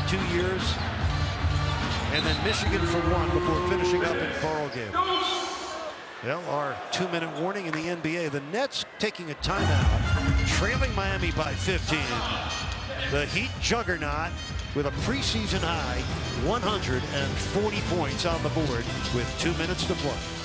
2 years. And then Michigan for 1 before finishing up in Coral Gables. Well, our 2-minute warning in the NBA. The Nets taking a timeout, trailing Miami by 15. The Heat juggernaut with a preseason high 140 points on the board with 2 minutes to play.